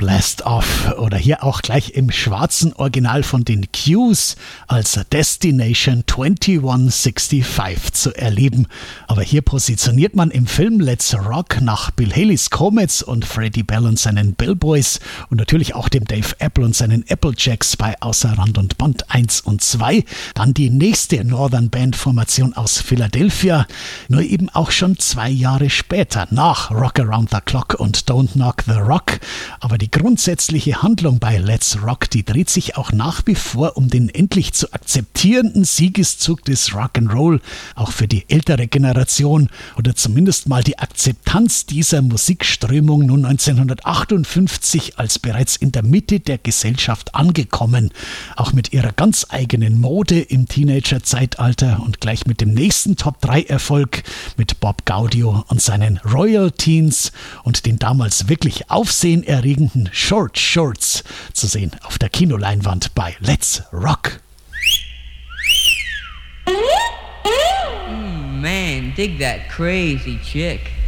Blast Off oder hier auch gleich im schwarzen Original von den Q's als Destination 2165 zu erleben. Aber hier positioniert man im Film Let's Rock nach Bill Haley's Comets und Freddie Bell und seinen Bellboys und natürlich auch dem Dave Apple und seinen Applejacks bei Außer Rand und Band 1 und 2. Dann die nächste Northern Band Formation aus Philadelphia, nur eben auch schon 2 Jahre später, nach Rock Around the Clock und Don't Knock the Rock. Aber die grundsätzliche Handlung bei Let's Rock, die dreht sich auch nach wie vor um den endlich zu akzeptierenden Siegeszug des Rock'n'Roll, auch für die ältere Generation, oder zumindest mal die Akzeptanz dieser Musikströmung nun 1958 als bereits in der Mitte der Gesellschaft angekommen. Auch mit ihrer ganz eigenen Mode im Teenager-Zeitalter und gleich mit dem nächsten Top-3-Erfolg mit Bob Gaudio und seinen Royal Teens und den damals wirklich aufsehenerregenden Short Shorts zu sehen auf der Kinoleinwand bei Let's Rock. Man, dig that crazy chick.